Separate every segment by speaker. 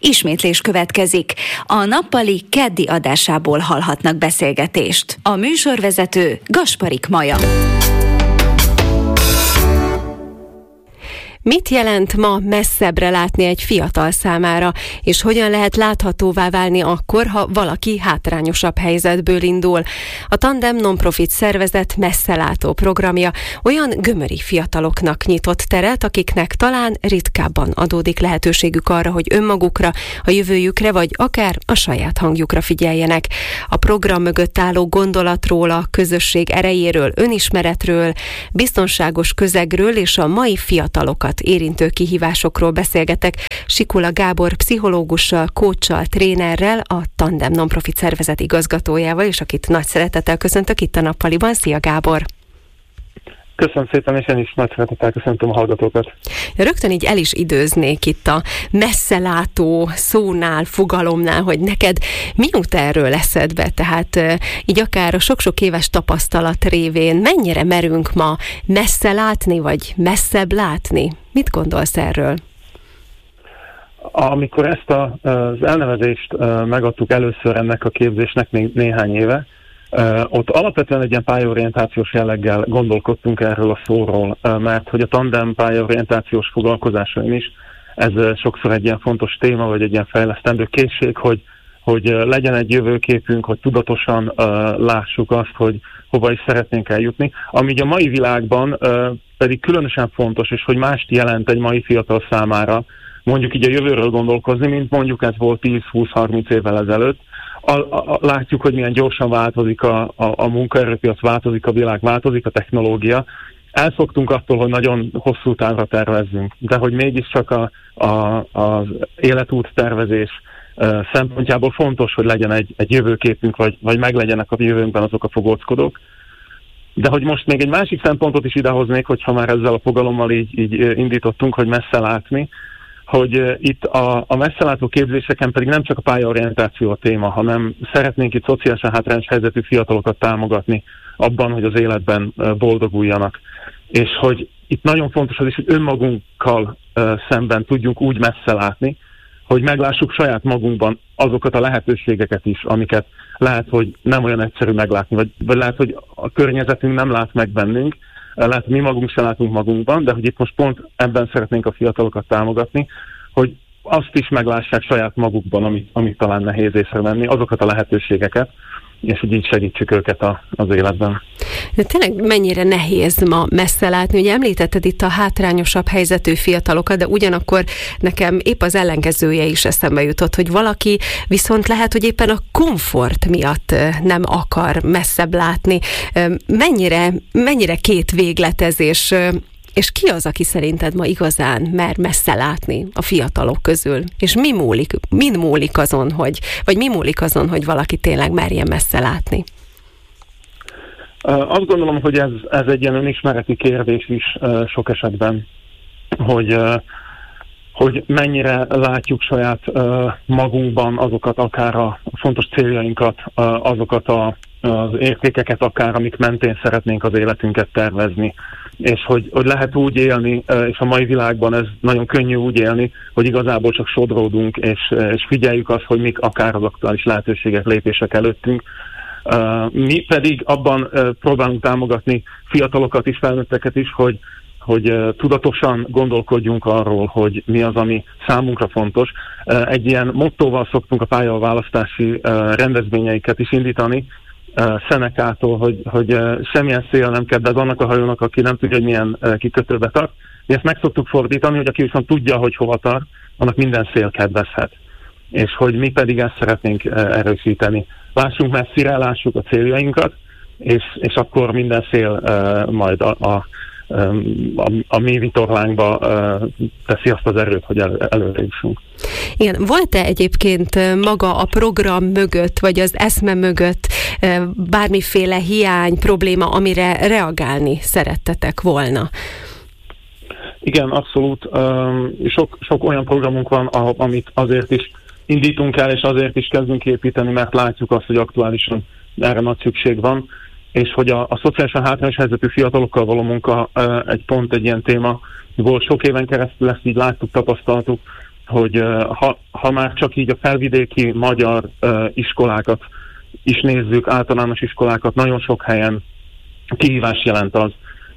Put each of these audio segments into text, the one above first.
Speaker 1: ismétlés következik. A nappali keddi adásából hallhatnak beszélgetést. A műsorvezető Gasparik Maja.
Speaker 2: Mit jelent ma messzebbre látni egy fiatal számára, és hogyan lehet láthatóvá válni akkor, ha valaki hátrányosabb helyzetből indul? A Tandem non-profit szervezet messzelátó programja olyan gömöri fiataloknak nyitott teret, akiknek talán ritkábban adódik lehetőségük arra, hogy önmagukra, a jövőjükre, vagy akár a saját hangjukra figyeljenek. A program mögött álló gondolatról, a közösség erejéről, önismeretről, biztonságos közegről és a mai fiatalokat érintő kihívásokról beszélgetek Sikula Gábor pszichológussal, coachsal, trénerrel, a Tandem non-profit szervezet igazgatójával, és akit nagy szeretettel köszöntök itt a nappaliban. Szia, Gábor!
Speaker 3: Köszönöm szépen, és én is nagy szeretettel köszöntöm a hallgatókat.
Speaker 2: Rögtön így el is időznék itt a messzelátó szónál, fogalomnál, hogy neked mi jut erről eszedbe? Tehát így akár a sok-sok éves tapasztalat révén mennyire merünk ma messze látni, vagy messzebb látni? Mit gondolsz erről?
Speaker 3: Amikor ezt az elnevezést megadtuk először ennek a képzésnek még néhány éve, ott alapvetően egy ilyen pályaorientációs jelleggel gondolkodtunk erről a szóról, mert hogy a tandem pályaorientációs foglalkozásaim is, ez sokszor egy ilyen fontos téma, vagy egy ilyen fejlesztendő készség, hogy legyen egy jövőképünk, hogy tudatosan lássuk azt, hogy hova is szeretnénk eljutni. Ami a mai világban pedig különösen fontos, és hogy mást jelent egy mai fiatal számára, mondjuk így a jövőről gondolkozni, mint mondjuk ez volt 10-20-30 évvel ezelőtt. Látjuk, hogy milyen gyorsan változik a munkaerőpiac, változik a világ, változik a technológia. Elszoktunk attól, hogy nagyon hosszú távra tervezzünk, de hogy mégiscsak az életút tervezés szempontjából fontos, hogy legyen egy jövőképünk, vagy meglegyenek a jövőnkben azok a fogóckodók. De hogy most még egy másik szempontot is idehoznék, hogyha már ezzel a fogalommal így indítottunk, hogy messze látni, hogy itt a messzelátó képzéseken pedig nem csak a pályaorientáció a téma, hanem szeretnénk itt szociálisan hátrányos helyzetű fiatalokat támogatni abban, hogy az életben boldoguljanak. És hogy itt nagyon fontos az is, hogy önmagunkkal szemben tudjunk úgy messze látni, hogy meglássuk saját magunkban azokat a lehetőségeket is, amiket lehet, hogy nem olyan egyszerű meglátni, vagy lehet, hogy a környezetünk nem lát meg bennünk, lehet, hogy mi magunk sem látunk magunkban, de hogy itt most pont ebben szeretnénk a fiatalokat támogatni, hogy azt is meglássák saját magukban, amit talán nehéz észrevenni, azokat a lehetőségeket, és hogy így segítsük őket az életben.
Speaker 2: De tényleg mennyire nehéz ma messze látni? Ugye említetted itt a hátrányosabb helyzetű fiatalokat, de ugyanakkor nekem épp az ellenkezője is eszembe jutott, hogy valaki viszont lehet, hogy éppen a komfort miatt nem akar messzebb látni. Mennyire két végletezés, és ki az, aki szerinted ma igazán mer messze látni a fiatalok közül? És mi múlik azon, hogy valaki tényleg merjen messze látni?
Speaker 3: Azt gondolom, hogy ez egy ilyen önismereti kérdés is sok esetben, hogy mennyire látjuk saját magunkban azokat akár a fontos céljainkat, azokat az értékeket akár, amik mentén szeretnénk az életünket tervezni. És hogy lehet úgy élni, és a mai világban ez nagyon könnyű úgy élni, hogy igazából csak sodródunk, és figyeljük azt, hogy mik akár az aktuális lehetőségek, lépések előttünk. Mi pedig abban próbálunk támogatni fiatalokat is, felnőtteket is, hogy tudatosan gondolkodjunk arról, hogy mi az, ami számunkra fontos. Egy ilyen mottóval szoktunk a pályaválasztási rendezvényeiket is indítani, Szenekától, hogy semmilyen szél nem kedvez annak a hajónak, aki nem tudja, hogy milyen kikötőbe tart. Mi ezt meg szoktuk fordítani, hogy aki viszont tudja, hogy hova tart, annak minden szél kedvezhet. És hogy mi pedig ezt szeretnénk erősíteni. Lássunk messzire, lássuk a céljainkat, és akkor minden szél majd a mi vitorlánkba teszi azt az erőt, hogy előre jussunk.
Speaker 2: Igen, volt-e egyébként maga a program mögött, vagy az eszme mögött bármiféle hiány, probléma, amire reagálni szerettetek volna?
Speaker 3: Igen, abszolút. Sok olyan programunk van, amit azért is indítunk el, és azért is kezdünk építeni, mert látjuk azt, hogy aktuálisan erre nagy szükség van, és hogy a szociálisan hátrányos helyzetű fiatalokkal való munka egy ilyen téma volt. Sok éven keresztül ezt így láttuk, tapasztaltuk, hogy ha már csak így a felvidéki magyar iskolákat is nézzük, általános iskolákat, nagyon sok helyen kihívás jelent az,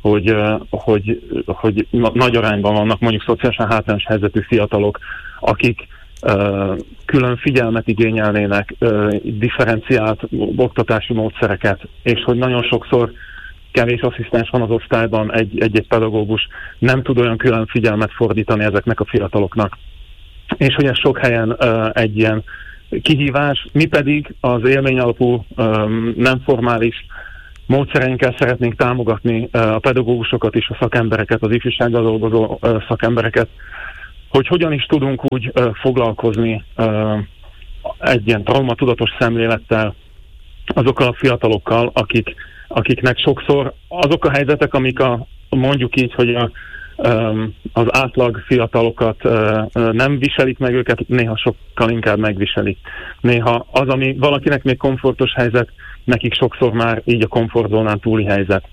Speaker 3: hogy nagy arányban vannak mondjuk szociálisan hátrányos helyzetű fiatalok, akik külön figyelmet igényelnének, differenciált oktatási módszereket, és hogy nagyon sokszor kevés asszisztens van az osztályban, egy pedagógus nem tud olyan külön figyelmet fordítani ezeknek a fiataloknak. És hogy ez sok helyen egy ilyen kihívás, mi pedig az élményalapú, nem formális módszereinkkel szeretnénk támogatni a pedagógusokat és a szakembereket, az ifjúsággal dolgozó szakembereket, hogy hogyan is tudunk úgy foglalkozni egy ilyen traumatudatos szemlélettel azokkal a fiatalokkal, akiknek sokszor azok a helyzetek, amik mondjuk így, hogy az átlag fiatalokat nem viselik meg őket, néha sokkal inkább megviselik. Néha az, ami valakinek még komfortos helyzet, nekik sokszor már így a komfortzónán túli helyzet.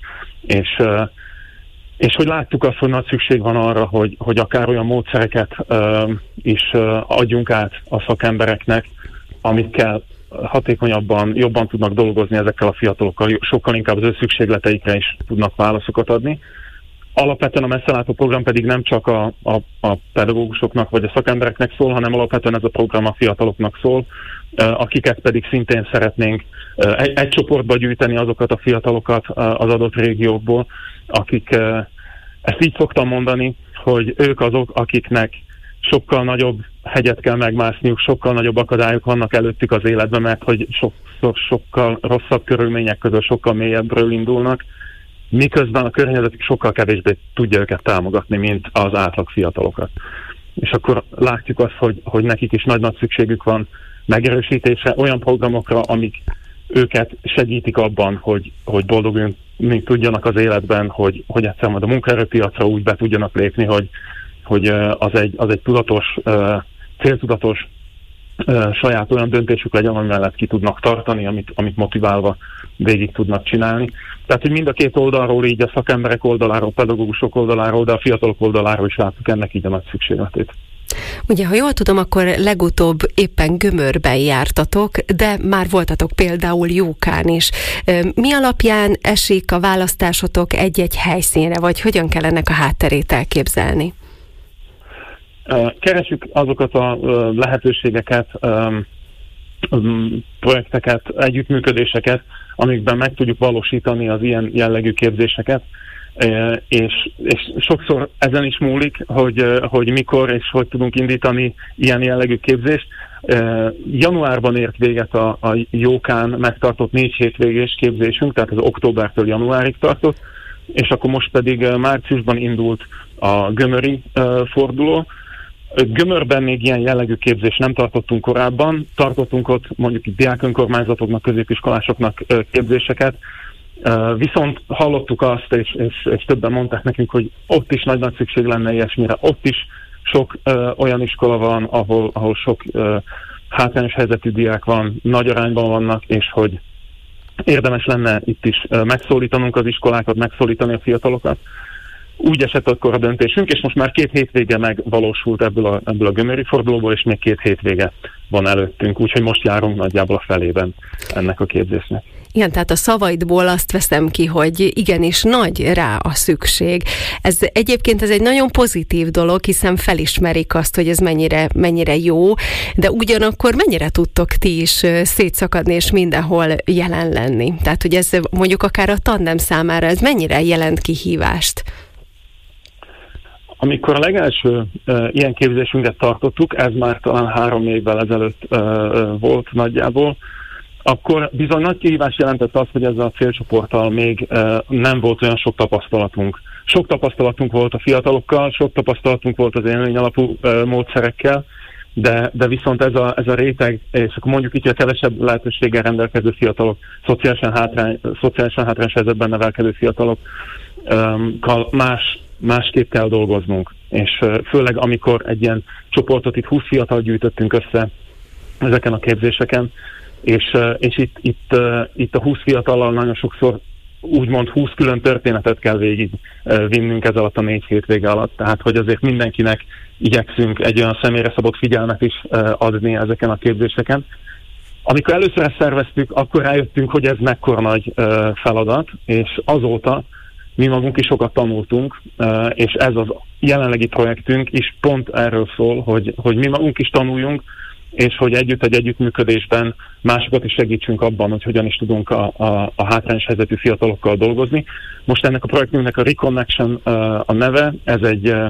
Speaker 3: És hogy láttuk azt, hogy nagy szükség van arra, hogy akár olyan módszereket is adjunk át a szakembereknek, amikkel hatékonyabban, jobban tudnak dolgozni ezekkel a fiatalokkal, sokkal inkább az ő szükségleteikre is tudnak válaszokat adni. Alapvetően a messzelátó program pedig nem csak a pedagógusoknak vagy a szakembereknek szól, hanem alapvetően ez a program a fiataloknak szól, akiket pedig szintén szeretnénk egy csoportba gyűjteni azokat a fiatalokat az adott régiókból, akik, ezt így szoktam mondani, hogy ők azok, akiknek sokkal nagyobb hegyet kell megmászniuk, sokkal nagyobb akadályok vannak előttük az életben, mert hogy sokkal rosszabb körülmények között, sokkal mélyebbről indulnak, miközben a környezetük sokkal kevésbé tudja őket támogatni, mint az átlag fiatalokat. És akkor látjuk azt, hogy nekik is nagy szükségük van megerősítésre, olyan programokra, amik őket segítik abban, hogy boldogulni tudjanak az életben, hogy egyszer majd a munkaerőpiacra úgy be tudjanak lépni, hogy az egy tudatos, céltudatos saját olyan döntésük legyen, ami mellett ki tudnak tartani, amit motiválva végig tudnak csinálni. Tehát, hogy mind a két oldalról, így a szakemberek oldaláról, pedagógusok oldaláról, de a fiatalok oldaláról is láttuk ennek így a nagy szükségletét.
Speaker 2: Ugye, ha jól tudom, akkor legutóbb éppen Gömörben jártatok, de már voltatok például Jókán is. Mi alapján esik a választásotok egy-egy helyszínre, vagy hogyan kell ennek a hátterét elképzelni?
Speaker 3: Keresjük azokat a lehetőségeket, projekteket, együttműködéseket, amikben meg tudjuk valósítani az ilyen jellegű képzéseket, és sokszor ezen is múlik, hogy mikor és hogy tudunk indítani ilyen jellegű képzést. Januárban ért véget a Jókán megtartott 4 hétvégés képzésünk, tehát az októbertől januárig tartott, és akkor most pedig márciusban indult a gömöri forduló. Gömörben még ilyen jellegű képzést nem tartottunk korábban, tartottunk ott mondjuk itt diákönkormányzatoknak, középiskolásoknak képzéseket, viszont hallottuk azt, és többen mondták nekünk, hogy ott is nagy szükség lenne ilyesmire, ott is sok olyan iskola van, ahol sok hátrányos helyzetű diák van, nagy arányban vannak, és hogy érdemes lenne itt is megszólítanunk az iskolákat, megszólítani a fiatalokat. Úgy esett akkor a döntésünk, és most már 2 hétvége megvalósult ebből a gömöri fordulóból, és még 2 hétvége van előttünk, úgyhogy most járunk nagyjából a felében ennek a képzésnek.
Speaker 2: Igen, tehát a szavaidból azt veszem ki, hogy igenis nagy rá a szükség. Ez egyébként egy nagyon pozitív dolog, hiszen felismerik azt, hogy ez mennyire jó, de ugyanakkor mennyire tudtok ti is szétszakadni és mindenhol jelen lenni? Tehát, hogy ez mondjuk akár a tandem számára, ez mennyire jelent kihívást?
Speaker 3: Amikor a legelső ilyen képzésünket tartottuk, ez már talán 3 évvel ezelőtt volt nagyjából, akkor bizony nagy kihívás jelentett az, hogy ezzel a célcsoporttal még nem volt olyan sok tapasztalatunk. Sok tapasztalatunk volt a fiatalokkal, sok tapasztalatunk volt az élmény alapú módszerekkel, de viszont ez a réteg, és akkor mondjuk itt, hogy a kevesebb lehetőséggel rendelkező fiatalok, szociálisan hátrányos helyzetben nevelkedő fiatalokkal másképp kell dolgoznunk. És főleg amikor egy ilyen csoportot, itt 20 fiatal gyűjtöttünk össze ezeken a képzéseken, és itt a 20 fiatallal nagyon sokszor úgymond 20 külön történetet kell végig vinnünk ez alatt a 4 hétvége alatt. Tehát, hogy azért mindenkinek igyekszünk egy olyan személyre szabott figyelmet is adni ezeken a képzéseken. Amikor először ezt szerveztük, akkor rájöttünk, hogy ez mekkora nagy feladat, és azóta mi magunk is sokat tanultunk, és ez az jelenlegi projektünk is pont erről szól, hogy mi magunk is tanuljunk, és hogy egy együttműködésben másokat is segítsünk abban, hogy hogyan is tudunk a hátrányos helyzetű fiatalokkal dolgozni. Most ennek a projektünknek a Reconnection a neve, ez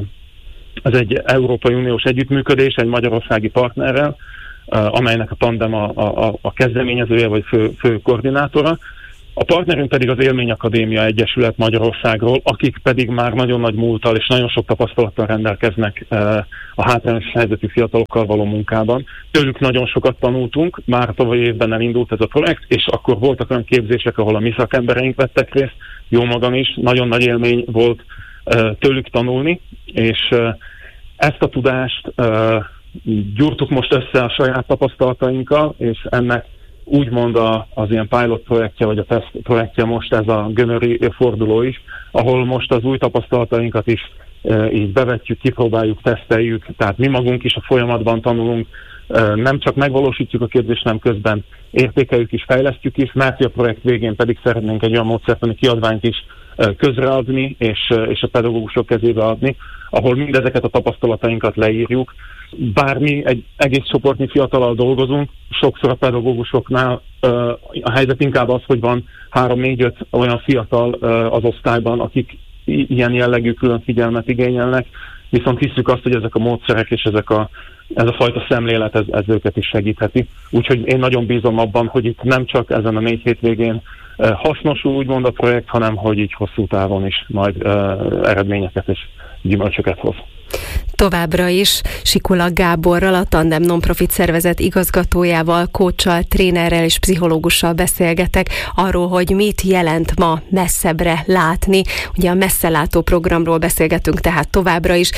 Speaker 3: egy Európai Uniós együttműködés, egy magyarországi partnerrel, amelynek a Tandem a kezdeményezője vagy fő koordinátora. A partnerünk pedig az Élmény Akadémia Egyesület Magyarországról, akik pedig már nagyon nagy múlttal és nagyon sok tapasztalattal rendelkeznek a hátrányos helyzetű fiatalokkal való munkában. Tőlük nagyon sokat tanultunk, már tavaly évben elindult ez a projekt, és akkor voltak olyan képzések, ahol a mi szakembereink vettek részt, jó magam is, nagyon nagy élmény volt tőlük tanulni, és ezt a tudást gyúrtuk most össze a saját tapasztalatainkkal, és ennek úgymond az ilyen pilot projektje, vagy a teszt projektje most ez a gömöri forduló is, ahol most az új tapasztalatainkat is így bevetjük, kipróbáljuk, teszteljük, tehát mi magunk is a folyamatban tanulunk, nem csak megvalósítjuk a képzést, nem közben értékeljük is, fejlesztjük is, mert a projekt végén pedig szeretnénk egy olyan módszertani kiadványt is közreadni, és a pedagógusok kezébe adni, ahol mindezeket a tapasztalatainkat leírjuk. Bármi egy egész csoportnyi fiatallal dolgozunk, sokszor a pedagógusoknál a helyzet inkább az, hogy van 3-4-5 olyan fiatal az osztályban, akik ilyen jellegű külön figyelmet igényelnek, viszont hiszük azt, hogy ezek a módszerek és ez a fajta szemlélet, ez őket is segítheti. Úgyhogy én nagyon bízom abban, hogy itt nem csak ezen a 4 hétvégén hasznosul úgymond a projekt, hanem hogy így hosszú távon is majd eredményeket és gyümölcsöket hoz.
Speaker 2: Továbbra is Sikula Gáborral, a Tandem Nonprofit szervezet igazgatójával, coachsal, trénerrel és pszichológussal beszélgetek arról, hogy mit jelent ma messzebbre látni. Ugye a messzelátó programról beszélgetünk tehát továbbra is.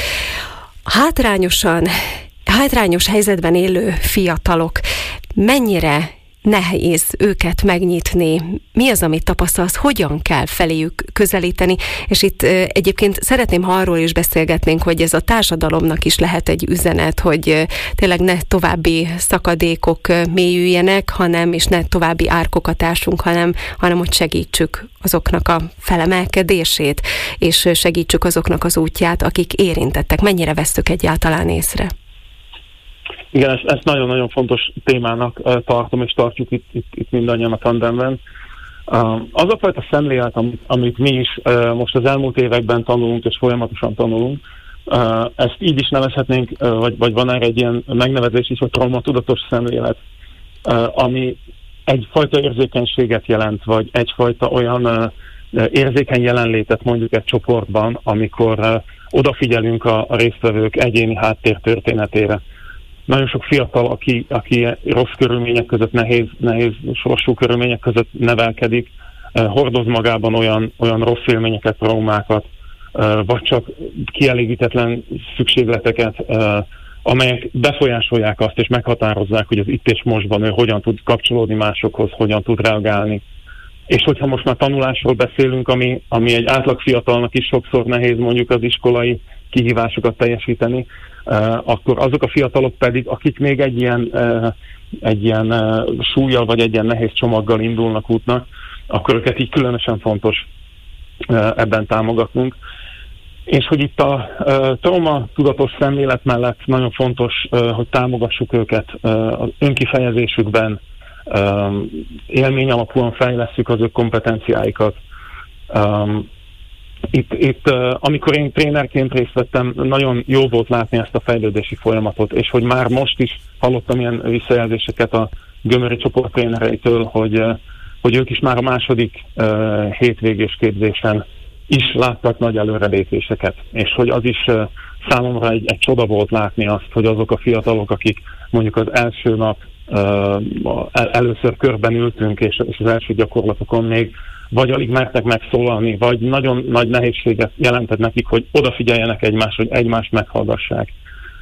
Speaker 2: Hátrányos helyzetben élő fiatalok, mennyire nehéz őket megnyitni, mi az, amit tapasztalsz, hogyan kell feléjük közelíteni, és itt egyébként szeretném, ha arról is beszélgetnénk, hogy ez a társadalomnak is lehet egy üzenet, hogy tényleg ne további szakadékok mélyüljenek, és ne további árkokat ássunk, hanem hogy segítsük azoknak a felemelkedését, és segítsük azoknak az útját, akik érintettek. Mennyire vesszük egyáltalán észre?
Speaker 3: Igen, ezt nagyon-nagyon fontos témának tartom, és tartjuk itt mindannyian a Tandemben. Az a fajta szemlélet, amit mi is most az elmúlt években tanulunk, és folyamatosan tanulunk, ezt így is nevezhetnénk, vagy van erre egy ilyen megnevezés is, hogy traumatudatos szemlélet, ami egyfajta érzékenységet jelent, vagy egyfajta olyan érzékeny jelenlétet mondjuk egy csoportban, amikor odafigyelünk a résztvevők egyéni háttértörténetére. Nagyon sok fiatal, aki rossz körülmények között, nehéz sorsú körülmények között nevelkedik, hordoz magában olyan rossz élményeket, traumákat, vagy csak kielégítetlen szükségleteket, amelyek befolyásolják azt, és meghatározzák, hogy az itt és mostban ő hogyan tud kapcsolódni másokhoz, hogyan tud reagálni. És hogyha most már tanulásról beszélünk, ami egy átlag fiatalnak is sokszor nehéz mondjuk az iskolai kihívásokat teljesíteni, akkor azok a fiatalok pedig, akik még egy ilyen súllyal vagy egy ilyen nehéz csomaggal indulnak útnak, akkor őket így különösen fontos ebben támogatnunk. És hogy itt a trauma tudatos szemlélet mellett nagyon fontos, hogy támogassuk őket az önkifejezésükben, élmény alapúan fejlesszük az ő kompetenciáikat. Itt, amikor én trénerként részt vettem, nagyon jó volt látni ezt a fejlődési folyamatot, és hogy már most is hallottam ilyen visszajelzéseket a gömöri csoport trénereitől, hogy ők is már a második hétvégés képzésen is láttak nagy előrelépéseket, és hogy az is számomra egy csoda volt látni azt, hogy azok a fiatalok, akik mondjuk az első nap először körben ültünk, és az első gyakorlatokon még vagy alig mertek megszólalni, vagy nagyon nagy nehézséget jelentett nekik, hogy odafigyeljenek egymásra, hogy egymást meghallgassák.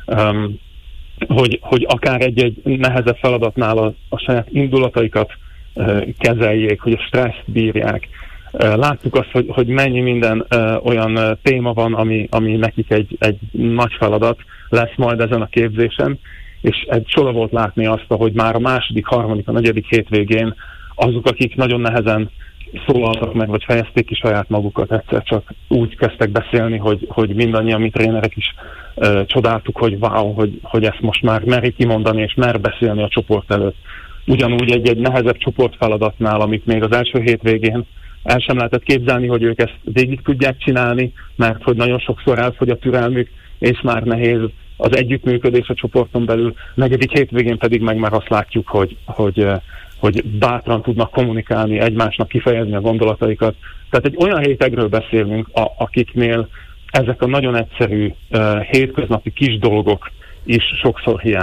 Speaker 3: Hogy akár egy nehezebb feladatnál a saját indulataikat kezeljék, hogy a stresszt bírják, Láttuk azt, hogy mennyi minden olyan téma van, ami nekik egy nagy feladat lesz majd ezen a képzésen, és egy csoda volt látni azt, hogy már a második, harmadik, a negyedik hétvégén azok, akik nagyon nehezen szólaltak meg, vagy fejezték ki saját magukat, egyszer csak úgy kezdtek beszélni, hogy mindannyian, mi trénerek is csodáltuk, hogy wow, hogy ezt most már meri kimondani, és mer beszélni a csoport előtt. Ugyanúgy egy nehezebb csoportfeladatnál, amit még az első hétvégén el sem lehetett képzelni, hogy ők ezt végig tudják csinálni, mert hogy nagyon sokszor elfogy a türelmük, és már nehéz az együttműködés a csoporton belül. Negyedik hétvégén pedig meg már azt látjuk, hogy bátran tudnak kommunikálni, egymásnak kifejezni a gondolataikat. Tehát egy olyan rétegről beszélünk, akiknél ezek a nagyon egyszerű, hétköznapi kis dolgok is sokszor hiányoznak.